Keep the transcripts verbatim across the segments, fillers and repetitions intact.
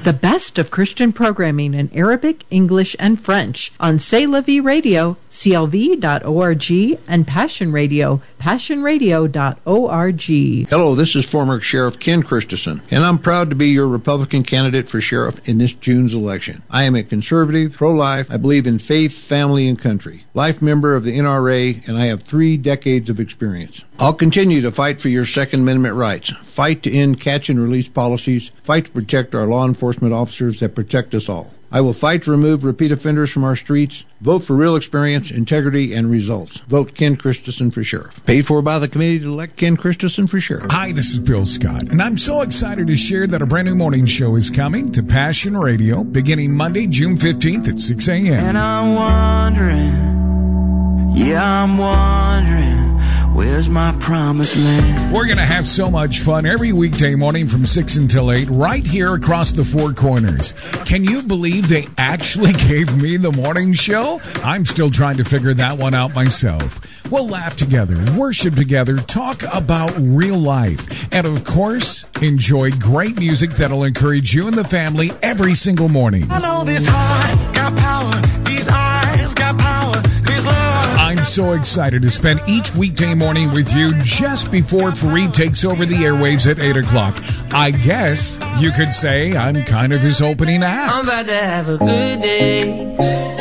The best of Christian programming in Arabic, English, and French on C'est La Vie Radio, C L V dot org, and Passion Radio, passion radio dot org. Hello, this is former Sheriff Ken Christensen, and I'm proud to be your Republican candidate for sheriff in this June's election. I am a conservative, pro-life, I believe in faith, family, and country, life member of the N R A, and I have three decades of experience. I'll continue to fight for your Second Amendment rights, fight to end catch and release policies, fight to protect our law enforcement officers that protect us all. I will fight to remove repeat offenders from our streets, vote for real experience, integrity, and results. Vote Ken Christensen for sheriff. Paid for by the committee to elect Ken Christensen for sheriff. Hi, this is Bill Scott, and I'm so excited to share that a brand new morning show is coming to Passion Radio beginning Monday, June fifteenth at six a.m. And I'm wondering, yeah, I'm wondering, where's my promised land? We're going to have so much fun every weekday morning from six until eight right here across the Four Corners. Can you believe they actually gave me the morning show? I'm still trying to figure that one out myself. We'll laugh together, worship together, talk about real life, and of course, enjoy great music that'll encourage you and the family every single morning. I know this heart got power, these eyes got power, this love. I'm so excited to spend each weekday morning with you just before Fareed takes over the airwaves at eight o'clock. I guess you could say I'm kind of his opening act. I'm about to have a good day,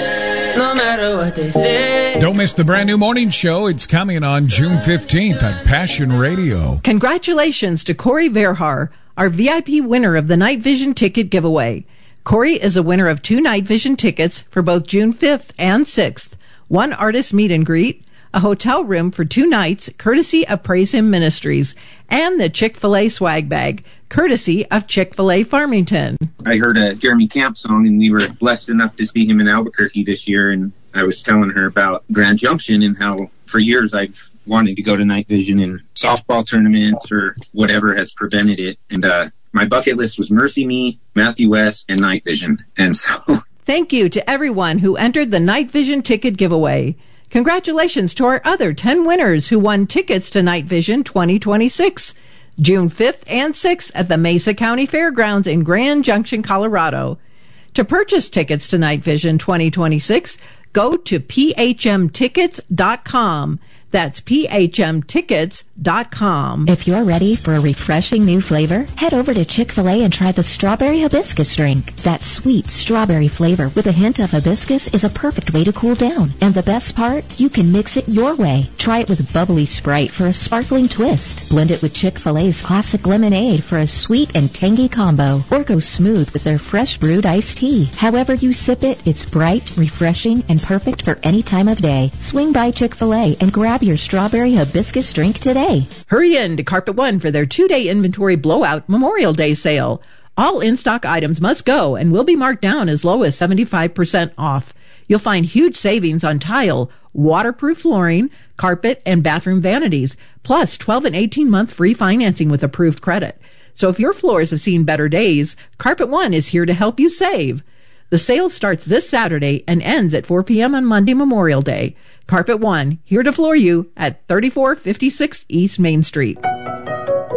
no matter what they say. Don't miss the brand new morning show. It's coming on June fifteenth on Passion Radio. Congratulations to Corey Verhar, our V I P winner of the Night Vision ticket giveaway. Corey is a winner of two Night Vision tickets for both June fifth and sixth. One artist meet and greet, a hotel room for two nights, courtesy of Praise Him Ministries, and the Chick-fil-A swag bag, courtesy of Chick-fil-A Farmington. I heard a Jeremy Camp song, and we were blessed enough to see him in Albuquerque this year, and I was telling her about Grand Junction and how for years I've wanted to go to Night Vision in softball tournaments or whatever has prevented it, and uh, my bucket list was Mercy Me, Matthew West, and Night Vision, and so... Thank you to everyone who entered the Night Vision ticket giveaway. Congratulations to our other ten winners who won tickets to Night Vision twenty twenty-six, June fifth and sixth at the Mesa County Fairgrounds in Grand Junction, Colorado. To purchase tickets to Night Vision twenty twenty-six, go to p h m tickets dot com. That's p h m tickets dot com. If you're ready for a refreshing new flavor, head over to Chick-fil-A and try the strawberry hibiscus drink. That sweet strawberry flavor with a hint of hibiscus is a perfect way to cool down. And the best part, you can mix it your way. Try it with bubbly Sprite for a sparkling twist. Blend it with Chick-fil-A's classic lemonade for a sweet and tangy combo. Or go smooth with their fresh brewed iced tea. However you sip it, it's bright, refreshing, and perfect for any time of day. Swing by Chick-fil-A and grab your strawberry hibiscus drink today. Hurry in to Carpet One for their two-day inventory blowout Memorial Day sale. All in-stock items must go and will be marked down as low as seventy-five percent off. You'll find huge savings on tile, waterproof flooring, carpet, and bathroom vanities, plus twelve and eighteen-month free financing with approved credit. So if your floors have seen better days, Carpet One is here to help you save. The sale starts this Saturday and ends at four p.m. on Monday, Memorial Day. Carpet One, here to floor you at thirty-four fifty-six East Main Street.